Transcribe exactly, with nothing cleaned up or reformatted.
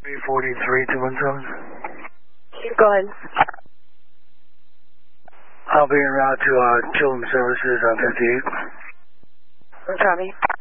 three forty-three, two one seven. Go ahead. I'll be en route to uh, Children's Services on fifty-eight. Copy.